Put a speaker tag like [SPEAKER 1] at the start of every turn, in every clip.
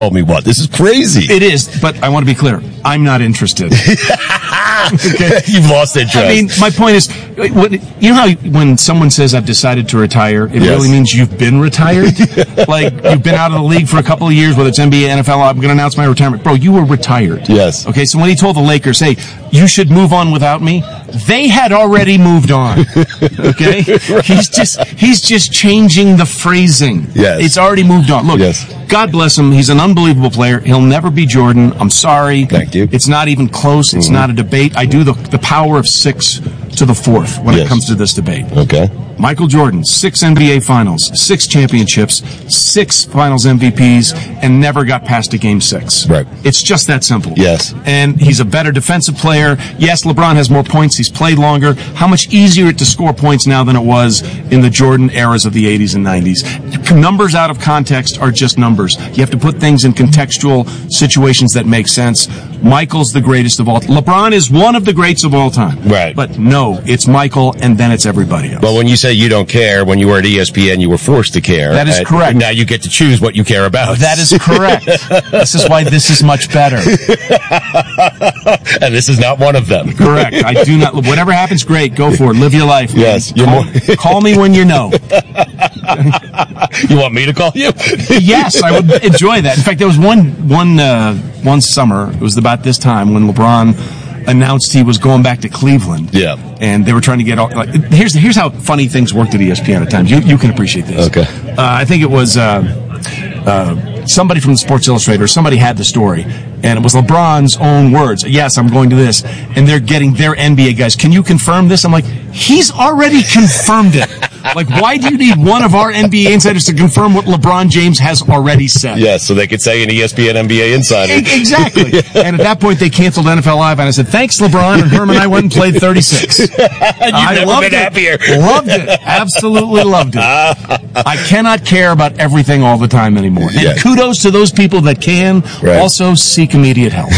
[SPEAKER 1] told me what. This is crazy.
[SPEAKER 2] It is, but I want to be clear. I'm not interested.
[SPEAKER 1] Okay. You've lost interest.
[SPEAKER 2] I mean, my point is, you know how when someone says I've decided to retire, it really means you've been retired? Like, you've been out of the league for a couple of years, whether it's NBA, NFL, I'm going to announce my retirement. Bro, you were retired.
[SPEAKER 1] Yes.
[SPEAKER 2] Okay, so when he told the Lakers, hey, you should move on without me, they had already moved on. Okay? Right. He's just changing the phrasing.
[SPEAKER 1] Yes.
[SPEAKER 2] It's already moved on. Look, God bless him. He's an unbelievable player. He'll never be Jordan. I'm sorry.
[SPEAKER 1] Thank you.
[SPEAKER 2] It's not even close. It's not a debate. I do the power of 6 to the 4th when it comes to this debate.
[SPEAKER 1] Okay.
[SPEAKER 2] Michael Jordan, 6 NBA Finals, 6 championships, 6 Finals MVPs, and never got past a Game 6.
[SPEAKER 1] Right.
[SPEAKER 2] It's just that simple.
[SPEAKER 1] Yes.
[SPEAKER 2] And he's a better defensive player. Yes, LeBron has more points. He's played longer. How much easier it to score points now than it was in the Jordan eras of the 80s and 90s. Numbers out of context are just numbers. You have to put things in contextual situations that make sense. Michael's the greatest of all. LeBron is one of the greats of all time.
[SPEAKER 1] Right.
[SPEAKER 2] But no, it's Michael, and then it's everybody else.
[SPEAKER 1] Well, when you say you don't care, when you were at ESPN, you were forced to care.
[SPEAKER 2] That is correct.
[SPEAKER 1] Now you get to choose what you care about.
[SPEAKER 2] That is correct. This is why this is much better.
[SPEAKER 1] And this is not one of them.
[SPEAKER 2] Correct. I do not. Whatever happens, great. Go for it. Live your life. Man.
[SPEAKER 1] Yes.
[SPEAKER 2] Call me when you know.
[SPEAKER 1] You want me to call you?
[SPEAKER 2] Yes, I would enjoy that. In fact, there was one summer. It was about this time when LeBron announced he was going back to Cleveland.
[SPEAKER 1] Yeah.
[SPEAKER 2] And they were trying to get all, like, here's how funny things worked at ESPN at times. You can appreciate this.
[SPEAKER 1] Okay.
[SPEAKER 2] I think it was somebody from Sports Illustrated, or somebody had the story, and it was LeBron's own words. Yes, I'm going to this. And they're getting their NBA guys. Can you confirm this? I'm like, he's already confirmed it. Like, why do you need one of our NBA insiders to confirm what LeBron James has already said?
[SPEAKER 1] Yes, so they could say an ESPN NBA insider.
[SPEAKER 2] Exactly. And at that point, they canceled NFL Live, and I said, thanks, LeBron, and Herm and I went and played 36.
[SPEAKER 1] You've never been happier.
[SPEAKER 2] Loved it. Absolutely loved it. I cannot care about everything all the time anymore. And kudos to those people that can also seek immediate help.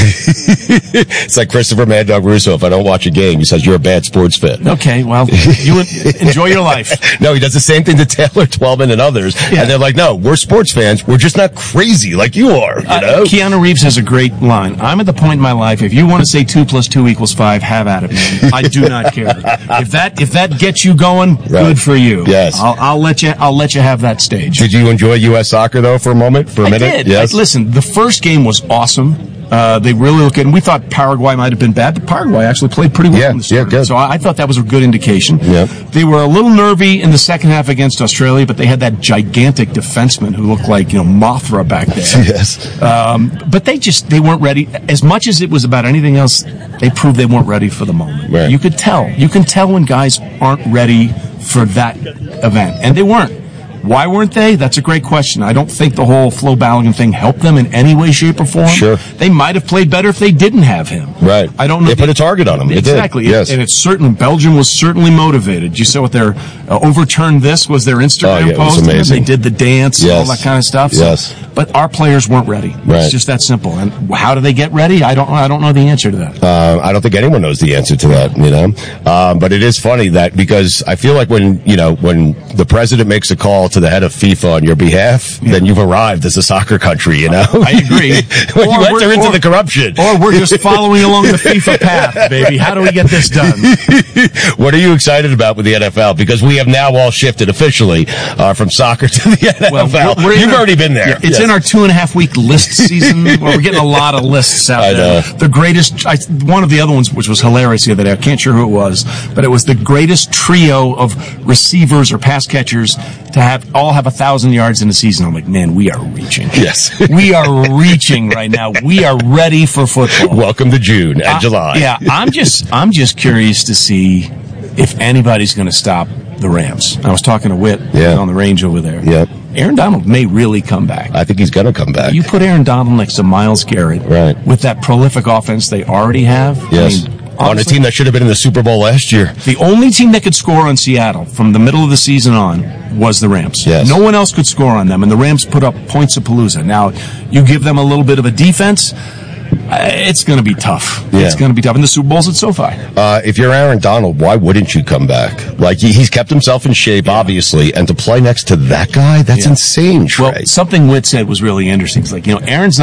[SPEAKER 1] It's like Christopher Mad Dog Russo. If I don't watch a game, he says, you're a bad sports fan.
[SPEAKER 2] Okay, well, you enjoy your life.
[SPEAKER 1] No, he does the same thing to Taylor Twellman and others. Yeah. And they're like, no, we're sports fans. We're just not crazy like you are. You know?
[SPEAKER 2] Keanu Reeves has a great line. I'm at the point in my life, if you want to say 2 + 2 = 5, have at it, man. I do not care. If that gets you going, good for you.
[SPEAKER 1] Yes.
[SPEAKER 2] I'll let you have that stage.
[SPEAKER 1] Did you enjoy U.S. soccer, though, for a minute?
[SPEAKER 2] I did. Yes. Listen, the first game was awesome. They really look good. And we thought Paraguay might have been bad, but Paraguay actually played pretty well in the start.
[SPEAKER 1] Good.
[SPEAKER 2] So I thought that was a good indication.
[SPEAKER 1] Yeah.
[SPEAKER 2] They were a little nervy in the second half against Australia, but they had that gigantic defenseman who looked like, Mothra back there.
[SPEAKER 1] Yes.
[SPEAKER 2] But they weren't ready. As much as it was about anything else, they proved they weren't ready for the moment.
[SPEAKER 1] Right.
[SPEAKER 2] You could tell. You can tell when guys aren't ready for that event. And they weren't. Why weren't they? That's a great question. I don't think the whole Flo Balogun thing helped them in any way, shape, or form.
[SPEAKER 1] Sure.
[SPEAKER 2] They might have played better if they didn't have him.
[SPEAKER 1] Right.
[SPEAKER 2] I don't know.
[SPEAKER 1] They put a target on him.
[SPEAKER 2] Exactly.
[SPEAKER 1] It did. Yes.
[SPEAKER 2] And it's certain Belgium was certainly motivated. You saw what their overturned this was their Instagram post.
[SPEAKER 1] It was amazing.
[SPEAKER 2] They did the dance and all that kind of stuff.
[SPEAKER 1] Yes.
[SPEAKER 2] But our players weren't ready.
[SPEAKER 1] Right.
[SPEAKER 2] It's just that simple. And how do they get ready? I don't know the answer to that.
[SPEAKER 1] I don't think anyone knows the answer to that, But it is funny that because I feel like when the president makes a call to the head of FIFA on your behalf, then you've arrived as a soccer country,
[SPEAKER 2] I agree.
[SPEAKER 1] When you enter into the corruption.
[SPEAKER 2] Or we're just following along the FIFA path, baby. How do we get this done?
[SPEAKER 1] What are you excited about with the NFL? Because we have now all shifted officially from soccer to the NFL.
[SPEAKER 2] Well,
[SPEAKER 1] You've already been there.
[SPEAKER 2] Yeah, it's in our 2.5-week list season where we're getting a lot of lists out there. The greatest, one of the other ones, which was hilarious the other day, I can't sure who it was, but it was the greatest trio of receivers or pass catchers to all have 1,000 yards in a season. I'm like, man, we are reaching.
[SPEAKER 1] Yes.
[SPEAKER 2] We are reaching right now. We are ready for football.
[SPEAKER 1] Welcome to June and July.
[SPEAKER 2] Yeah, I'm just curious to see if anybody's going to stop the Rams. I was talking to Whit on the range over there.
[SPEAKER 1] Yep.
[SPEAKER 2] Aaron Donald may really come back.
[SPEAKER 1] I think he's going to come back.
[SPEAKER 2] You put Aaron Donald next to Myles Garrett with that prolific offense they already have.
[SPEAKER 1] Yes. On a team that should have been in the Super Bowl last year.
[SPEAKER 2] The only team that could score on Seattle from the middle of the season on was the Rams.
[SPEAKER 1] Yes.
[SPEAKER 2] No one else could score on them, and the Rams put up points of palooza. Now, you give them a little bit of a defense, It's going to be tough.
[SPEAKER 1] Yeah.
[SPEAKER 2] It's going to be tough. And the Super Bowl's at SoFi.
[SPEAKER 1] If you're Aaron Donald, why wouldn't you come back? Like, he's kept himself in shape, obviously, and to play next to that guy, that's insane, Trey.
[SPEAKER 2] Well, something Witt said was really interesting. It's like, Aaron's